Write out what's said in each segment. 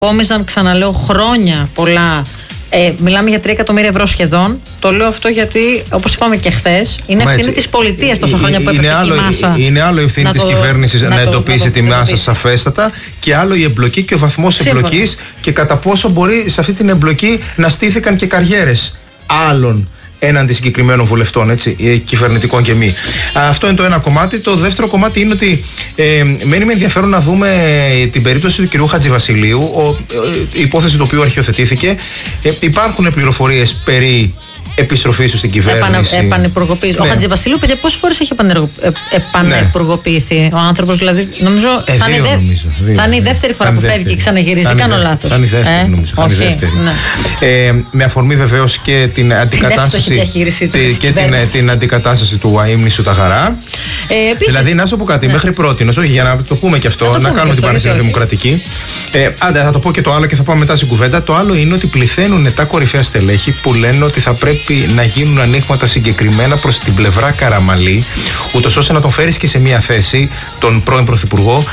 κόμιζαν, ξαναλέω, χρόνια πολλά. Μιλάμε για 3 εκατομμύρια ευρώ σχεδόν. Το λέω αυτό γιατί, όπως είπαμε και χθες, είναι ευθύνη της πολιτείας τόσα χρόνια που έπρεπε η μάσα. Είναι άλλο η ευθύνη της κυβέρνησης να εντοπίσει τη μάσα σαφέστατα, και άλλο η εμπλοκή και ο βαθμός εμπλοκής και κατά πόσο μπορεί σε αυτή την εμπλοκή να στήθηκαν και καριέρες άλλων έναντι συγκεκριμένων βουλευτών, έτσι, κυβερνητικών και μη. Αυτό είναι το ένα κομμάτι. Το δεύτερο κομμάτι είναι ότι μένει με ενδιαφέρον να δούμε την περίπτωση του κυρίου Χατζηβασιλείου, η υπόθεση του οποίου αρχιοθετήθηκε. Υπάρχουν πληροφορίες περί επιστροφής του στην κυβέρνηση. Επανεπουργοποίηση. Ο Χατζηβασιλείου, παιδιά, πόσες φορές έχει επανεπουργοποιηθεί ο άνθρωπος, δηλαδή νομίζω θα είναι η δεύτερη φορά που φεύγει και ξαναγυρίζει. Κάνω λάθος. Θα είναι η δεύτερη, νομίζω. Θα είναι η δεύτερη. Με αφορμή βεβαίως και την αντικατάσταση του αείμνησου Ταγαρά. Δηλαδή, να σου πω κάτι, μέχρι πρότινος, όχι για να το πούμε και αυτό, να κάνουμε την παρουσία δημοκρατική. Θα το πω και το άλλο και θα πάμε μετά στην κουβέντα. Το άλλο είναι ότι πληθαίνουν τα κορυφαία στελέχη που λένε ότι θα πρέπει να γίνουν ανοίγματα συγκεκριμένα προς την πλευρά Καραμαλή, ούτως ώστε να τον φέρεις και σε μια θέση, τον πρώην Πρωθυπουργό,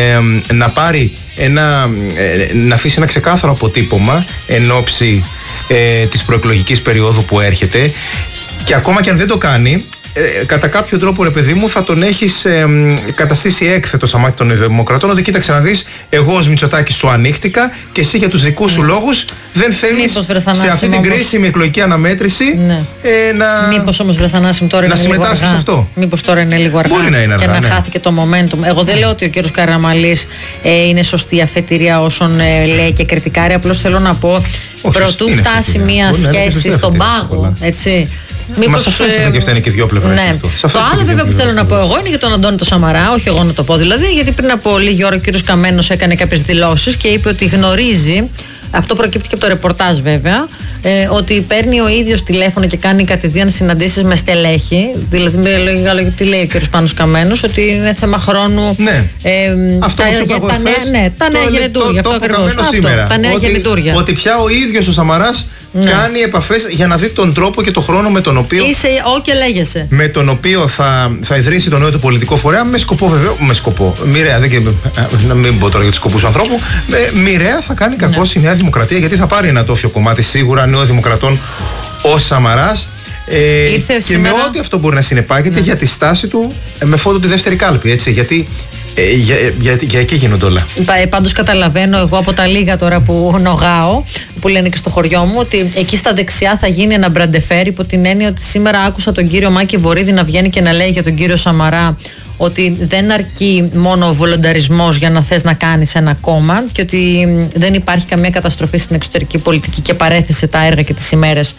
να αφήσει ένα ξεκάθαρο αποτύπωμα εν ώψη της προεκλογικής περίοδου που έρχεται, και ακόμα και αν δεν το κάνει, κατά κάποιο τρόπο, ρε παιδί μου, θα τον έχεις καταστήσει έκθετο στα μάτια των Δημοκρατών, ότι κοίταξε να δεις, εγώ ως Μητσοτάκης σου ανοίχτηκα και εσύ για τους δικούς σου λόγους δεν θέλεις σε αυτή την κρίσιμη εκλογική αναμέτρηση Μήπως όμως, βρε Θανάση, τώρα είναι λίγο αργά. Σε αυτό. Μήπως τώρα είναι λίγο αργά. Μπορεί να είναι αργά, και να χάθηκε το momentum. Εγώ δεν λέω ότι ο κύριος Καραμαλής είναι σωστή αφετηρία όσων λέει και κριτικάρει. Απλώς θέλω να πω, προτού φτάσει μια σχέση στον πάγο, έτσι. Μα σαφές είναι και αυτά είναι και δύο πλευρές. Ναι. Το άλλο βέβαια που θέλω να πω εγώ είναι για τον Αντώνη το Σαμαρά, όχι εγώ να το πω δηλαδή, γιατί πριν από λίγη ώρα ο κύριος Καμένος έκανε κάποιες δηλώσεις και είπε ότι γνωρίζει, αυτό προκύπτει και από το ρεπορτάζ βέβαια, ότι παίρνει ο ίδιος τηλέφωνο και κάνει κατηδίαν συναντήσεις με στελέχη. Δηλαδή, με λίγα λόγια, τι λέει ο κύριος Πάνος Καμένος, ότι είναι θέμα χρόνου. Ναι. Αυτό που είπα εγώ χθες, τα νέα γεννητούρια. Αυτό ακριβώς. Τα νέα γεννητούρια. Ότι πια ο ίδιος ο Σαμαράς κάνει επαφές για να δει τον τρόπο και τον χρόνο με τον οποίο. Και λέγεσαι. Με τον οποίο θα ιδρύσει το νέο του πολιτικό φορέα, με σκοπό βεβαίως. Με σκοπό. Μοιραία, να μην πω τώρα για τους σκοπούς ανθρώπου. Μοιραία θα κάνει κακό στη Νέα Δημοκρατία, γιατί θα πάρει ένα τόφιο κομμάτι σίγουρα Νέο Δημοκρατών ο Σαμαράς. Και σήμερα, με ό,τι αυτό μπορεί να συνεπάγεται για τη στάση του με φόντο τη δεύτερη κάλπη. Έτσι, γιατί για εκεί γίνονται όλα. Πάντως καταλαβαίνω εγώ από τα λίγα τώρα που νογάω, που λένε και στο χωριό μου, ότι εκεί στα δεξιά θα γίνει ένα μπραντεφέρ, υπό την έννοια ότι σήμερα άκουσα τον κύριο Μάκη Βορίδη να βγαίνει και να λέει για τον κύριο Σαμαρά ότι δεν αρκεί μόνο ο βολονταρισμός για να θες να κάνεις ένα κόμμα, και ότι δεν υπάρχει καμία καταστροφή στην εξωτερική πολιτική, και παρέθεσε τα έργα και τις ημέρες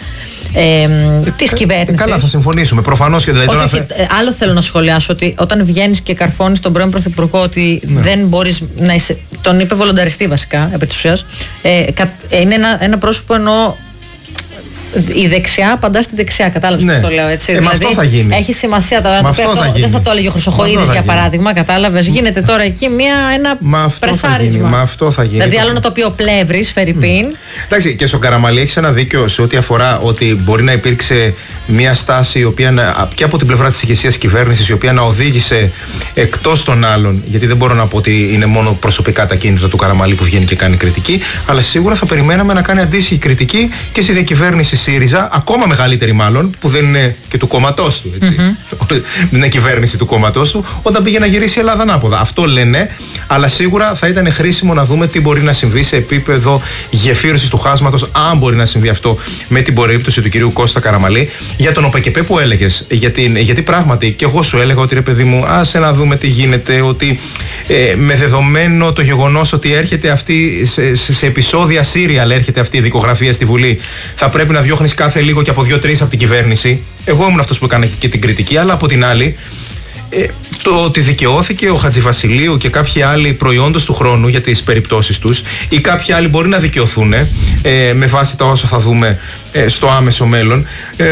της κυβέρνησης. Καλά, θα συμφωνήσουμε. Προφανώς και δηλαδή. Άλλο θέλω να σχολιάσω, ότι όταν βγαίνεις και καρφώνεις τον πρώην Πρωθυπουργό ότι δεν μπορείς να είσαι. Τον είπε βολονταριστή βασικά, επί της ουσίας. Είναι ένα πρόσωπο, εννοώ. Η δεξιά απαντά στη δεξιά, κατάλαβες πώς το λέω, έτσι. Δηλαδή, αυτό θα γίνει. Έχει σημασία τώρα να το πει αυτό. Δεν θα το έλεγε ο Χρυσοχοΐδης για παράδειγμα, κατάλαβες. Γίνεται τώρα εκεί ένα πρεσάρισμα. Μα αυτό θα γίνει. Δηλαδή, άλλο να το πει ο Πλεύρης, Φερρυπίν. Εντάξει, και στον Καραμαλή έχει ένα δίκιο σε ό,τι αφορά ότι μπορεί να υπήρξε μια στάση η οποία και από την πλευρά της ηγεσίας κυβέρνησης, η οποία να οδήγησε εκτός των άλλων. Γιατί δεν μπορώ να πω ότι είναι μόνο προσωπικά τα κίνητρα του Καραμαλή που βγαίνει και κάνει κριτική, αλλά σίγουρα θα περιμέναμε να κάνει αντίστοιχη κριτική και στη διακυβέρνηση ΣΥΡΙΖΑ, ακόμα μεγαλύτερη μάλλον, που δεν είναι και του κόμματός του, έτσι. Δεν είναι κυβέρνηση του κόμματός του, όταν πήγε να γυρίσει η Ελλάδα ανάποδα. Αυτό λένε, αλλά σίγουρα θα ήταν χρήσιμο να δούμε τι μπορεί να συμβεί σε επίπεδο γεφύρωσης του χάσματος, αν μπορεί να συμβεί αυτό με την περίπτωση του κυρίου Κώστα Καραμαλή. Για τον ΟΠΕΚΕΠΕ που έλεγες, γιατί πράγματι και εγώ σου έλεγα ότι, ρε παιδί μου, άσε να δούμε τι γίνεται, ότι με δεδομένο το γεγονός ότι έρχεται αυτή σε επεισόδια serial, έρχεται αυτή η δικογραφία στη Βουλή, θα πρέπει να διώχνεις κάθε λίγο και από 2-3 από την κυβέρνηση. Εγώ ήμουν αυτός που έκανε και την κριτική, αλλά από την άλλη, το ότι δικαιώθηκε ο Χατζηβασιλείου και κάποιοι άλλοι προϊόντος του χρόνου για τις περιπτώσεις τους, ή κάποιοι άλλοι μπορεί να δικαιωθούν με βάση τα όσα θα δούμε στο άμεσο μέλλον.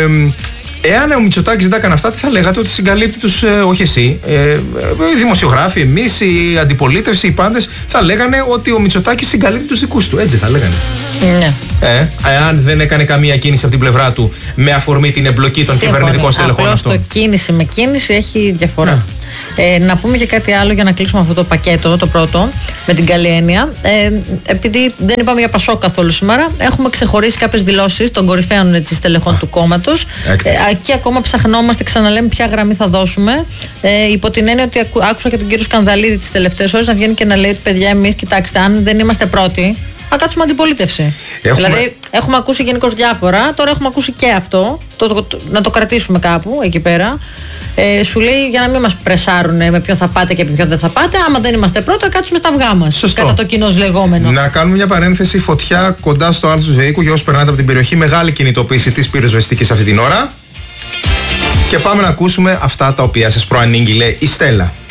Εάν ο Μητσοτάκης δεν τα έκανε αυτά, τι θα λέγατε? Ότι συγκαλύπτει τους, όχι εσύ, οι δημοσιογράφοι, εμείς, η αντιπολίτευση, οι πάντες θα λέγανε ότι ο Μητσοτάκης συγκαλύπτει τους δικούς του. Έτσι θα λέγανε. Ναι. Εάν δεν έκανε καμία κίνηση από την πλευρά του με αφορμή την εμπλοκή των κυβερνητικών στελεχών αυτών. Απλώς το κίνηση με κίνηση έχει διαφορά. Να πούμε και κάτι άλλο για να κλείσουμε αυτό το πακέτο, το πρώτο, με την καλή έννοια. Επειδή δεν είπαμε για Πασόκ καθόλου σήμερα, έχουμε ξεχωρίσει κάποιες δηλώσεις των κορυφαίων στελεχών του κόμματος. Και ακόμα ψαχνόμαστε, ξαναλέμε, ποια γραμμή θα δώσουμε. Υπό την έννοια ότι άκουσα και τον κύριο Σκανδαλίδη τις τελευταίες ώρες να βγαίνει και να λέει ότι παιδιά, εμείς, κοιτάξτε, αν δεν είμαστε πρώτοι, θα κάτσουμε αντιπολίτευση. Δηλαδή, έχουμε ακούσει γενικώς διάφορα, τώρα έχουμε ακούσει και αυτό. Να το κρατήσουμε κάπου εκεί πέρα. Σου λέει για να μην μας πρεσάρουν με ποιον θα πάτε και με ποιον δεν θα πάτε. Άμα δεν είμαστε πρώτοι, θα κάτσουμε στα αυγά μας. Σωστό. Κατά το κοινώς λεγόμενο. Να κάνουμε μια παρένθεση. Φωτιά κοντά στο Άλσος Βεϊκού για όσους περνάτε από την περιοχή. Μεγάλη κινητοποίηση της πυροσβεστικής αυτή την ώρα. Και πάμε να ακούσουμε αυτά τα οποία σας προανήγγειλε η Στέλλα.